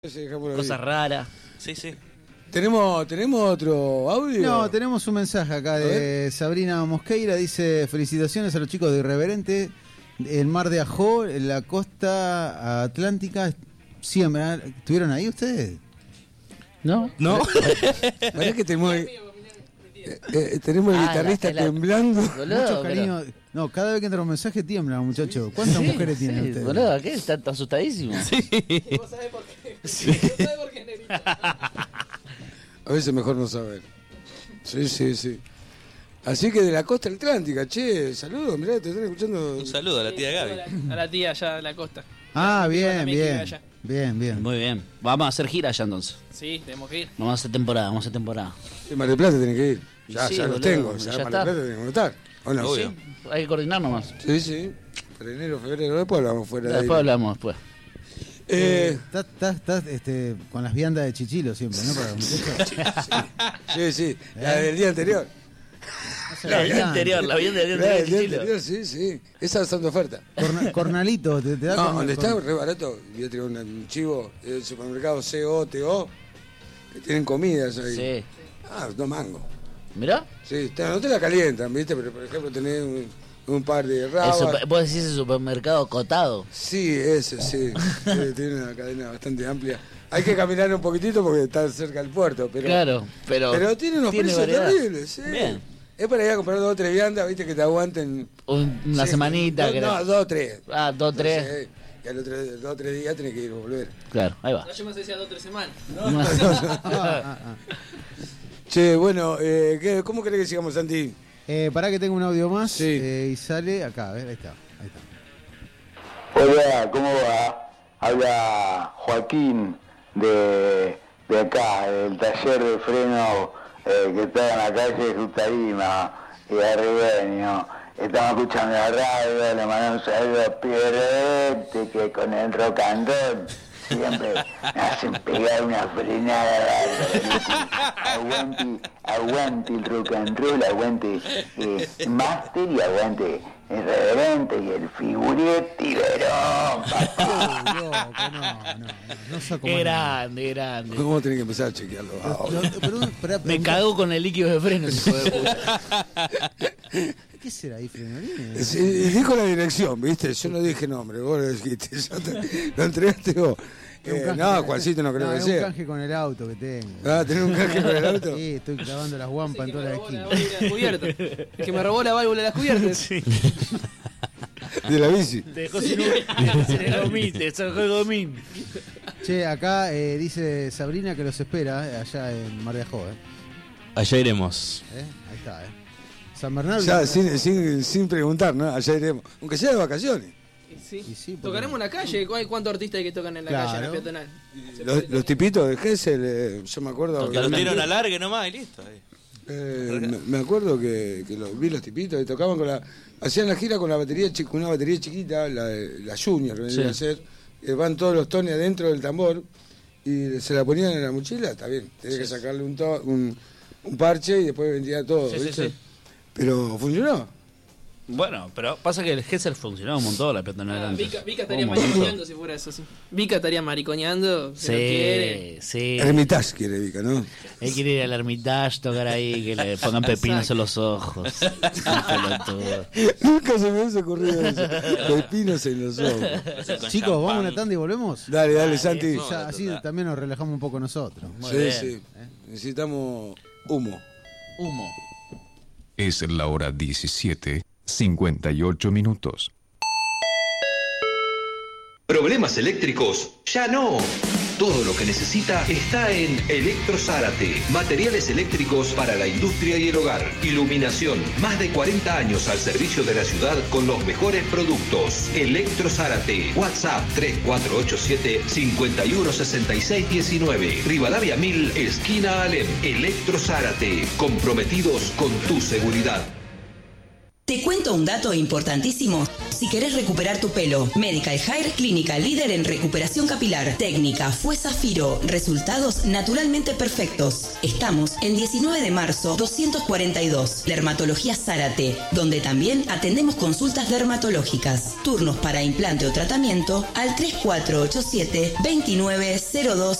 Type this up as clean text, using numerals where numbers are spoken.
Cosas raras. Sí, sí. ¿Tenemos otro audio? No, tenemos un mensaje acá de Sabrina Mosqueira. Dice: felicitaciones a los chicos de Irreverente. El mar de Ajó, la costa atlántica. Siembra. ¿Estuvieron ahí ustedes? ¿No? ¿No? Parece que tenemos el guitarrista temblando. Mucho cariño. No, cada vez que entra un mensaje tiembla, muchachos. ¿Cuántas mujeres tienen ustedes? Boludo, ¿qué? ¿Están asustadísimos? Sí. ¿Vos sabés por qué? Sí. ¿Vos sabés por qué, negrito? A veces mejor no saber. Sí. Así que de la costa atlántica, che, saludos, mirá, te están escuchando. Un saludo a la tía Gaby. A la tía allá de la costa. Ah, bien. También que vive allá. Bien. Muy bien. Vamos a hacer gira allá entonces. Sí, tenemos que ir. Vamos a hacer temporada. En Mar del Plata tenés que ir. Ya, Sí, ya los boludo, tengo. ya Ya en Mar está. del Plata tenemos que estar. ¿O no? Obvio. Hay que coordinar nomás. Sí. Para enero, febrero, después hablamos fuera de ahí. Después hablamos después. Estás con las viandas de Chichilo siempre, ¿no? Para los muchachos. Sí, la del día anterior. La vida anterior La del día Chichilo. anterior, sí. Esa está de oferta. Cornalito, te da No, con- donde con- está re barato. Voy a tirar un chivo del supermercado COTO. Que tienen comidas ahí. Sí. 2 mangos. ¿Mirá? Sí, no te la calientan, ¿viste? Pero por ejemplo tenés un par de rabas. Vos decís el supermercado cotado. Sí, ese, sí. Tiene una cadena bastante amplia. Hay que caminar un poquitito porque está cerca del puerto. Pero, Claro, pero tiene unos precios variedad. terribles, sí. Bien. Es para ir a comprar 2 o 3 viandas, ¿viste? Que te aguanten. Una Sí, semanita. No, 2 o 3. 2, 3. No sé, y al otro 2 o 3 días tenés que ir a volver. Claro, ahí va. No, yo me decía 2 o 3 semanas. Che, bueno, ¿cómo querés que sigamos, Santi? Pará que tengo un audio más. Sí. Y sale acá, a ver, ahí está. Hola, ¿cómo va? Habla Joaquín de acá, del taller de freno que está en la calle Jutarima y de Ribeño. Estamos escuchando la radio, le mando un saludo a Pierrette, que con el rock and roll siempre me hacen pegar una frenada. Aguante el rock and roll, aguante Master y aguante Irreverente y el Figuretti Verón, papá. No saco Qué más grande. ¿Cómo tenés que empezar a chequearlo? nada. Me cagó con el líquido de freno, hijo de puta. ¿Qué será ahí, Frenolini? Dijo la dirección, ¿viste? Yo no dije nombre, vos lo dijiste. Lo entregaste vos. Juancito no creo que es un sea. canje con el auto que tengo. ¿Tenés un canje con el auto? Sí, estoy clavando las guampas en toda la esquina. El que me robó la válvula de las cubiertas. De la bici. Te dejó sin el gomín, te sacó el gomín. Che, acá dice Sabrina que los espera allá en Mar de Ajó. Allá iremos. Ahí está, San Bernardo. Ya, sin preguntar, ¿no? Allá iremos. Aunque sea de vacaciones. Sí. Y sí, porque- Tocaremos en la calle. ¿Cuántos artistas hay que tocan en la calle, en la peatonal? Los tipitos de Gessel, yo me acuerdo. Que los tiran al largue nomás y listo. Me acuerdo que vi los tipitos y tocaban hacían la gira con la batería con una batería chiquita, la Junior, vendría a ser. Van todos los tones adentro del tambor y se la ponían en la mochila, está bien. Tenía que sacarle un parche y después vendía todo. ¿viste? Sí. Pero funcionó. Bueno, pero pasa que el Gesser funcionaba un montón la peatonal antes. Vica estaría Un montón. mariconeando si fuera eso, sí. Vica estaría mariconeando, si no quiere. Sí. Hermitage quiere Vica, ¿no? Él quiere ir al Hermitage, tocar ahí, que le pongan pepinos en los ojos. Un pelotudo. Nunca se me hubiese ocurrido eso. Pepinos en los ojos. Chicos, vamos a una tanda y volvemos. Dale, Santi. Ya, así también nos relajamos un poco nosotros. Muy bien. Sí. Necesitamos humo. Humo. Es la hora 17:58. Problemas eléctricos, ya no. Todo lo que necesita está en Electro Zárate. Materiales eléctricos para la industria y el hogar. Iluminación. Más de 40 años al servicio de la ciudad con los mejores productos. Electro Zárate. WhatsApp 3487-516619. Rivadavia 1000, esquina Alem. Electro Zárate. Comprometidos con tu seguridad. Te cuento un dato importantísimo. si querés recuperar tu pelo. Medical Hair, clínica líder en recuperación capilar. Técnica fue Zafiro. Resultados naturalmente perfectos. Estamos en 19 de marzo 242. Dermatología Zárate, donde también atendemos consultas dermatológicas. Turnos para implante o tratamiento al 3487-2902